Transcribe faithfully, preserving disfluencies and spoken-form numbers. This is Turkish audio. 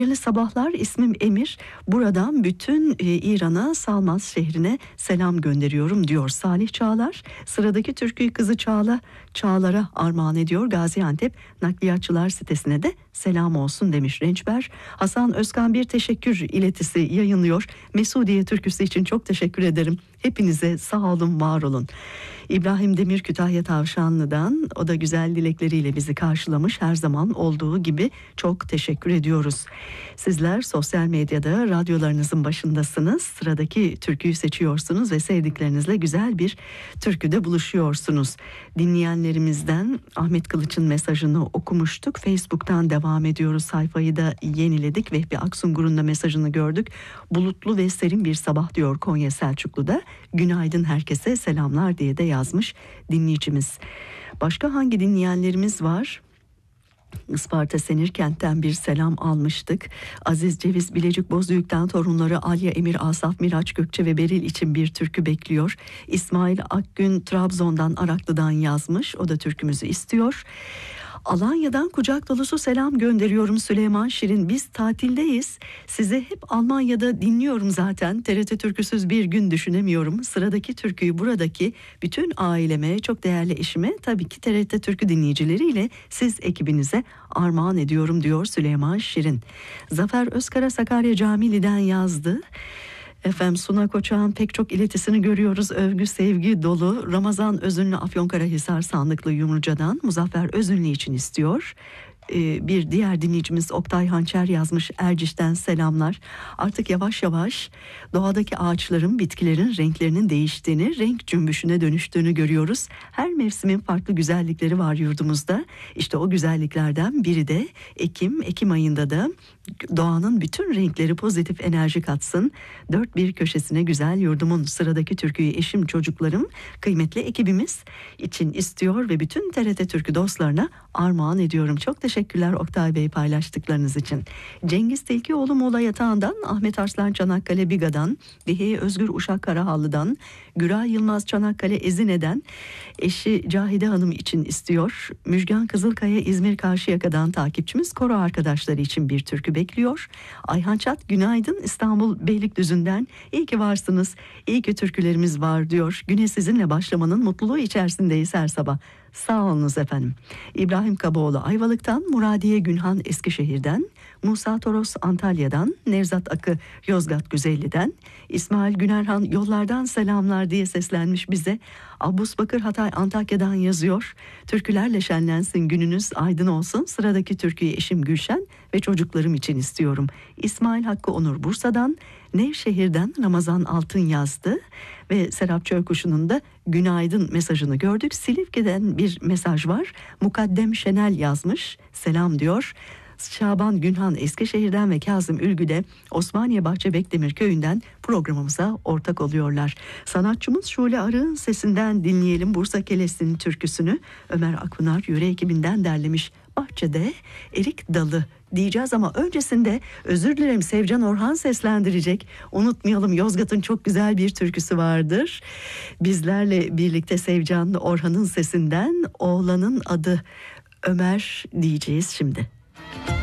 Hayırlı sabahlar, ismim Emir. Buradan bütün e, İran'a, Salmas şehrine selam gönderiyorum diyor Salih Çağlar. Sıradaki türküyü kızı Çağla, Çağlar'a armağan ediyor. Gaziantep Nakliyatçılar sitesine de selam olsun demiş Rençber. Hasan Özkan bir teşekkür iletisi yayınlıyor. Mesudiye türküsü için çok teşekkür ederim. Hepinize sağ olun, var olun. İbrahim Demir Kütahya Tavşanlı'dan, o da güzel dilekleriyle bizi karşılamış. Her zaman olduğu gibi çok teşekkür ediyoruz. Sizler sosyal medyada radyolarınızın başındasınız. Sıradaki türküyü seçiyorsunuz ve sevdiklerinizle güzel bir türküde buluşuyorsunuz. Dinleyenlerimizden Ahmet Kılıç'ın mesajını okumuştuk. Facebook'tan devam ediyoruz. Sayfayı da yeniledik. Vehbi Aksungur'un da mesajını gördük. Bulutlu ve serin bir sabah diyor Konya Selçuklu'da. Günaydın herkese, selamlar diye de yazmış dinleyicimiz. Başka hangi dinleyenlerimiz var? Isparta Senirkent'ten bir selam almıştık. Aziz Ceviz Bilecik Bozüyük'ten torunları Alya, Emir, Asaf, Miraç, Gökçe ve Beril için bir türkü bekliyor. İsmail Akgün Trabzon'dan, Araklı'dan yazmış. O da türkümüzü istiyor. Alanya'dan kucak dolusu selam gönderiyorum Süleyman Şirin. Biz tatildeyiz. Sizi hep Almanya'da dinliyorum zaten. T R T türküsüz bir gün düşünemiyorum. Sıradaki türküyü buradaki bütün aileme, çok değerli eşime, tabii ki T R T türkü dinleyicileriyle siz ekibinize armağan ediyorum diyor Süleyman Şirin. Zafer Özkara Sakarya Camili'den yazdı. Efendim Suna Koçak'ın pek çok iletisini görüyoruz. Övgü, sevgi dolu. Ramazan Özünlü Afyonkarahisar Sandıklı Yumruca'dan Muzaffer Özünlü için istiyor. Ee, bir diğer dinleyicimiz Oktay Hançer yazmış, Erciş'ten selamlar. Artık yavaş yavaş doğadaki ağaçların, bitkilerin renklerinin değiştiğini, renk cümbüşüne dönüştüğünü görüyoruz. Her mevsimin farklı güzellikleri var yurdumuzda. İşte o güzelliklerden biri de Ekim. Ekim ayında da doğanın bütün renkleri pozitif enerji katsın. Dört bir köşesine güzel yurdumun. Sıradaki türküyü eşim, çocuklarım, kıymetli ekibimiz için istiyor ve bütün T R T Türkü dostlarına armağan ediyorum. Çok teşekkürler Oktay Bey paylaştıklarınız için. Cengiz Tilkioğlu Muğla Yatağı'ndan, Ahmet Arslan Çanakkale Biga'dan, Dihiye Özgür Uşak Karahallı'dan, Güray Yılmaz Çanakkale Ezine'den, eşi Cahide Hanım için istiyor. Müjgan Kızılkaya İzmir Karşıyaka'dan takipçimiz, koro arkadaşları için bir türkü bekliyor. Ayhan Çat günaydın İstanbul Beylikdüzü'nden, iyi ki varsınız, iyi ki türkülerimiz var diyor. Güne sizinle başlamanın mutluluğu içerisindeyiz her sabah. Sağ olunuz efendim. İbrahim Kaboğlu Ayvalık'tan, Muradiye Günhan Eskişehir'den, Musa Toros Antalya'dan, Nevzat Akı Yozgat Güzelli'den, İsmail Günerhan yollardan selamlar diye seslenmiş bize. Abbus Bakır Hatay Antakya'dan yazıyor. Türkülerle şenlensin gününüz, aydın olsun. Sıradaki türküyü eşim Gülşen ve çocuklarım için istiyorum. İsmail Hakkı Onur Bursa'dan, Nevşehir'den Ramazan Altın yazdı ve Serap Çöykuşu'nun da günaydın mesajını gördük. Silifke'den bir mesaj var. Mukaddem Şenel yazmış. Selam diyor. Şaban Günhan Eskişehir'den ve Kazım Ülgü de Osmaniye Bahçe Bekdemir köyünden programımıza ortak oluyorlar. Sanatçımız Şule Arı'nın sesinden dinleyelim Bursa Kelesi'nin türküsünü. Ömer Akpınar Yüre ekibinden derlemiş. Bahçede erik dalı diyeceğiz ama öncesinde özür dilerim, Sevcan Orhan seslendirecek. Unutmayalım, Yozgat'ın çok güzel bir türküsü vardır. Bizlerle birlikte Sevcan Orhan'ın sesinden Oğlanın Adı Ömer diyeceğiz şimdi.